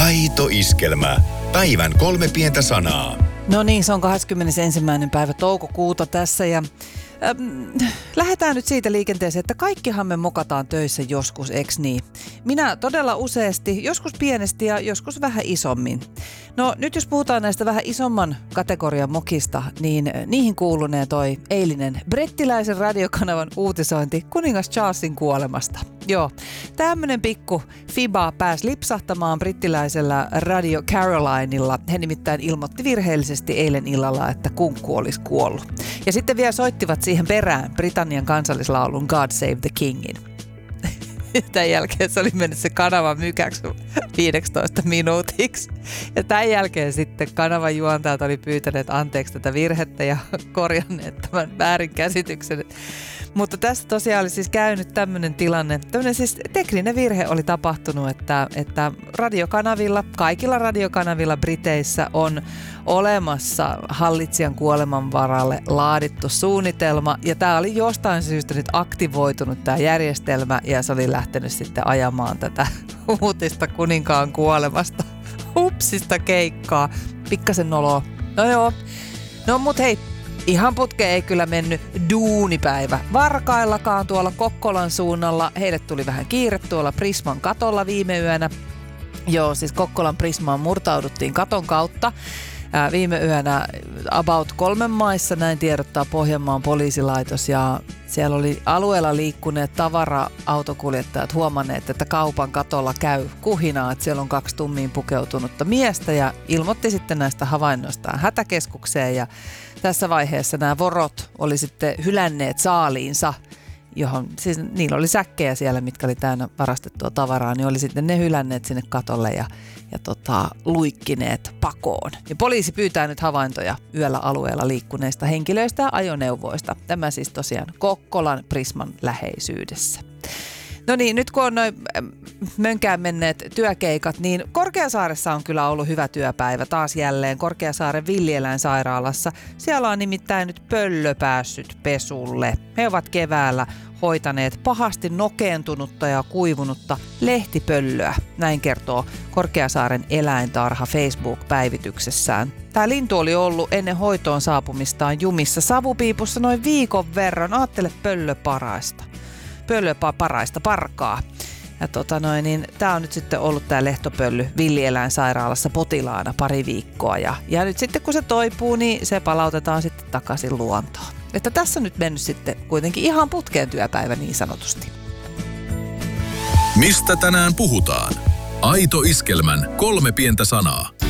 Aito iskelmä. Päivän 3 pientä sanaa. No niin, se on 21. päivä toukokuuta tässä ja lähdetään nyt siitä liikenteeseen, että kaikkihan me mokataan töissä joskus, eks niin? Minä todella useasti, joskus pienesti ja joskus vähän isommin. No nyt jos puhutaan näistä vähän isomman kategorian mokista, niin niihin kuulunee toi eilinen brittiläisen radiokanavan uutisointi kuningas Charlesin kuolemasta. Joo, tämmönen pikku fiba pääsi lipsahtamaan brittiläisellä Radio Carolinella. He nimittäin ilmoitti virheellisesti eilen illalla, että kunkku olisi kuollut. Ja sitten vielä soittivat siihen perään Britannian kansallislaulun God Save the Kingin. Tämän jälkeen se oli mennyt se kanava mykäksi 15 minuutiksi. Ja tämän jälkeen sitten kanavan juontajat oli pyytäneet anteeksi tätä virhettä ja korjanneet tämän väärinkäsityksen. Mutta tässä tosiaan oli siis käynyt tämmöinen tilanne, tämmöinen siis tekninen virhe oli tapahtunut, että radiokanavilla, kaikilla radiokanavilla Briteissä on olemassa hallitsijan kuoleman varalle laadittu suunnitelma. Ja tämä oli jostain syystä nyt aktivoitunut tämä järjestelmä ja se oli lähtenyt sitten ajamaan tätä uutista kuninkaan kuolemasta. Hupsista keikkaa. Pikkasen noloa. No joo. No mut hei. Ihan putkeen ei kyllä mennyt duunipäivä. Varkaillakaan tuolla Kokkolan suunnalla. Heille tuli vähän kiire tuolla Prisman katolla viime yönä. Joo, siis Kokkolan Prismaan murtauduttiin katon kautta. Viime yönä about 3 maissa, näin tiedottaa Pohjanmaan poliisilaitos. Ja siellä oli alueella liikkuneet tavara-autokuljettajat huomanneet, että kaupan katolla käy kuhinaa, että siellä on 2 tummiin pukeutunutta miestä ja ilmoitti sitten näistä havainnoistaan hätäkeskukseen. Ja tässä vaiheessa nämä vorot oli sitten hylänneet saaliinsa, johon siis niillä oli säkkejä siellä, mitkä oli täynnä varastettua tavaraa, niin oli sitten ne hylänneet sinne katolle ja luikkineet pakoon. Ja poliisi pyytää nyt havaintoja yöllä alueella liikkuneista henkilöistä ja ajoneuvoista. Tämä siis tosiaan Kokkolan Prisman läheisyydessä. No niin, nyt kun on noin mönkään menneet työkeikat, niin Korkeasaaressa on kyllä ollut hyvä työpäivä taas jälleen Korkeasaaren villieläinsairaalassa. Siellä on nimittäin nyt pöllö päässyt pesulle. He ovat keväällä hoitaneet pahasti nokeentunutta ja kuivunutta lehtipöllöä. Näin kertoo Korkeasaaren eläintarha Facebook-päivityksessään. Tämä lintu oli ollut ennen hoitoon saapumistaan jumissa savupiipussa noin viikon verran. Aattele pöllöparaista parkaa. Ja tämä on nyt sitten ollut tämä lehtopölly villieläinsairaalassa potilaana pari viikkoa. Ja nyt sitten kun se toipuu, niin se palautetaan sitten takaisin luontoon. Että tässä on nyt mennyt sitten kuitenkin ihan putkeen työpäivä niin sanotusti. Mistä tänään puhutaan? Aito iskelmän 3 pientä sanaa.